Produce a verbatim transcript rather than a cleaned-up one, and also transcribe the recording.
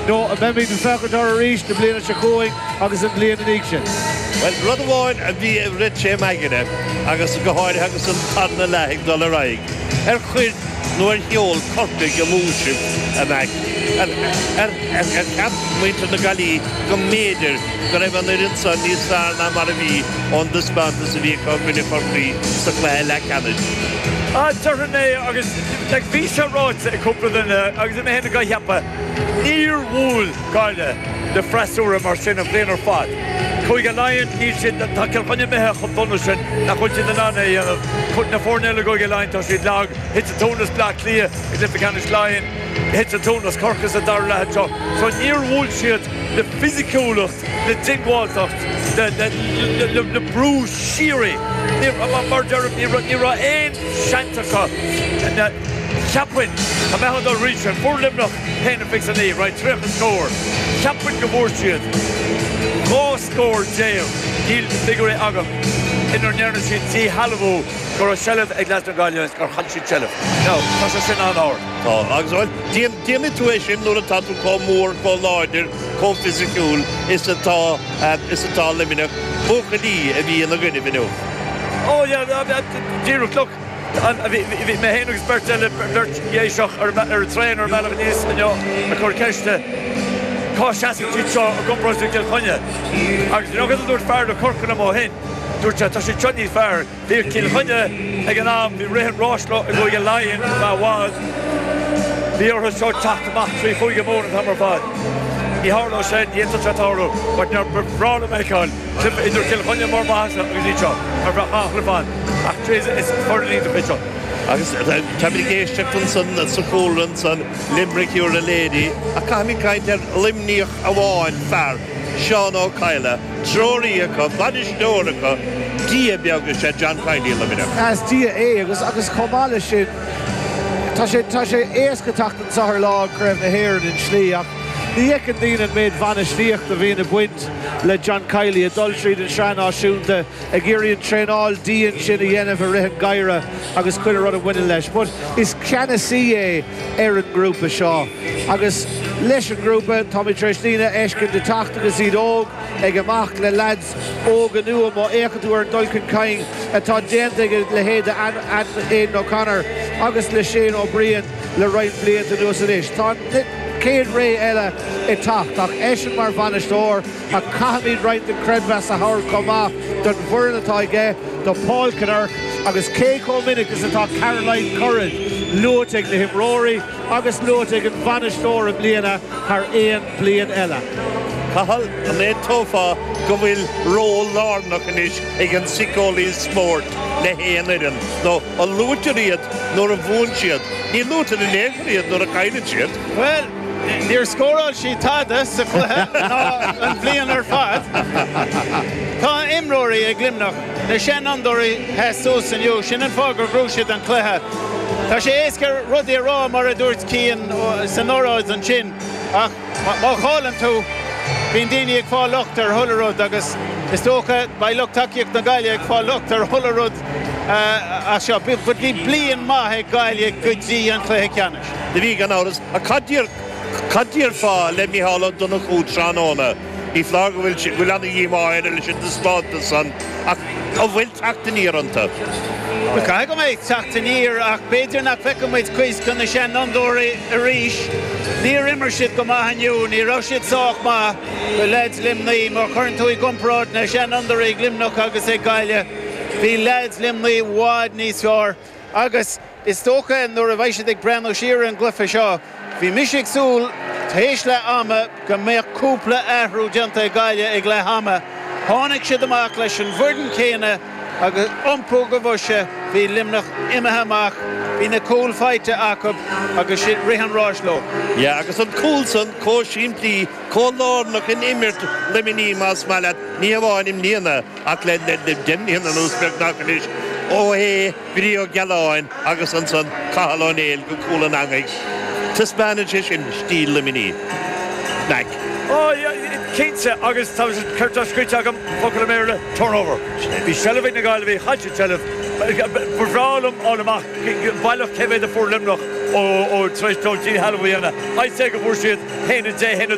No, a member the Facultar Reach, the Blina Chacoing, agus in Blina Diction. Well, Rutherford and the Rich Magina, agus go hard, agus on Tadna Lag, Dollar Rig. Er Quid, nor Hiol, Corpig, a Moonship, a Mag. And and and and Cap went to the galley, go major, got even the Rinson, these star Namaravi on the span to the company for free, supply like Canada. Ah, certainly, agus like Visa Roads a couple of them, agus in the hand of guy Yappa, near wool, Garda, the Frasura Marcin of Plainer Fat. Coiga Lion, each in the Takalpania Meha Donation, Nakuchinana, putting a four nil Goga Lion to the dog, hits a tonus black clear, it's if the Canish Lion, hits a tonus, Corcus a Darla Hatcho. So near wool shit, the physical, the Jingwalls, the the the the bruise sheary, near a murder, near a ain Shantaka, and that Chapwin, a Mahador Richard, four Limnock, Hen and fix a knee, right, three and score. Chapwin Gavorshid. Go score jail. He'll figure it out. In our nearness, see Hallowoo, or a shelf, a glass of galleons, or Hanshi shelf. No, that's a sin on our. Oh, Axel, the intuition, no, the tattoo called more, called larger, called physical, is a tall, is a tall limit. Bokadi, a be in the good if you know. Oh, yeah, Zero clock. Vi med hen expert eller Bert Yeishach or trainer or Malavinis and yo a Corkeshte Cautious to go project til Khanya. Ag no gadu dur far do Corkna mo hen. Dur cha ta shchani far. Vi kil Khanya aganam vi Rehan Roshlo go ye lion ba was. Vi are so chat back three for you more than fad. I harlo said yet to chataro but no problem I can. Tip idur kil Khanya more bahasa uzicho. Abra khlfan. Actually it's for the individual. Agus Tabigation Stephenson and Sokolans and Limerick you're a lady. A comic kind of Limnich Awan Far, Sean O'Kyla, Droriaka, Banish Dorica, Dia Biagus, John Kylie Limina. As Dia A, agus agus Komalishin, Tasha Tasha Askatach and Sahar Log, Crev the Hair in Schleach. The Ekandine had made Vanish Leach, the Vina Gwent, Le John Kiley, a Dultreed and Shrana Shunta, a Girian Trainall, D and Shin, a Yenna, a Rehan Gaira, Agus Quilla Run of Winning Lesh. But it's Canassie, Erin Group of Shaw, Agus Leshen Group, Tommy Treshnina, Eshkin, the Tacticus Eid Og, Egamach, Le Lads, Oganuam, or Ekatuar, Dulcan Kain, a Todd Jenteg, Leheda, and Aidan O'Connor, Agus Le Shane O'Brien, Le Ryan Blaine to Nusadish. Cade Ray Ella it talk talk Eshin Mar vanished or a Cahamid right the Credvas a Howard come off the Vernataige the Paul Kinner Agus Keiko Minnick is a talk Caroline Curran Lotig to him Rory Agus Lotig and vanished or and Liana her Ian Blaine Ella Cahal a maid tofa go will roll Larnachanish against Sikoli's sport le Hainidin no a Luteriat nor a Vunchiat he looted an Egriat nor a Kainachit well Near score she thought this and fleeing her fat. Tá imróí ag glimnach le sin andorí Jesus and you sin an fágur grúisiid an cluthe. Tá sé éascar rudí rá mar a dúirt cían san óráid an sin ach má chálan tú bhín daoine ag fáil lucht ar thularrud agus is tócha ba lucht takeíocht na Gaile ag fáil lucht ar thularrud a seo bud bhí bliain maith ag Gaile go dtí an cluthe ceannis. De bhí gan áras a cadíir Cadíir fá le Mihála donna chút tránóna. Í flag bhfuil bhfuil anna dhímáir le sin de spáta san ach a bhfuil teachtaníir anta. Ba cai go méid teachtaníir ach beidir nach fecha méid cuis gona sin andóirí a ríis. Níor immer siad go maith aniu, ní rá siad sách maith go leid limnaí mar chuirn tú i gcompráid na sin andóirí glimnach agus é Gaile. Bhí leid limnaí bhád níos fearr agus is tócha nuair a bhaisiad ag Brenn Ó Siar an glufa seo. Bhí misig súl tééis le ama go méoh cúpla ahrú deanta Gaile ag le hama. Tháinig siad amach leis an bhurdan céine agus iompú go bhise bhí limnach imethe amach bhí na cúl feite acab agus siad Rehan Roshlo. Ja, agus an cúlsan có siimplí có lárnach in imirt liminí más malad ní bháinim níana ach le demníana an úsbeg nachis ó hé bhí ó gealáin agus an san cahalónéil go cúlan angaig. Spanish in steel limini. Like. Oh, yeah, Kinsa, August Thompson, Curtis Gritchagam, Fucker Merle, turnover. Be Shelvin the Galway, Hatchet Shelf, Bralum, all the Mach, Balloch Kevin, the four Limnoch, or Trish Tolchi Halloween. I take a bullshit, Hen and Jay, Hen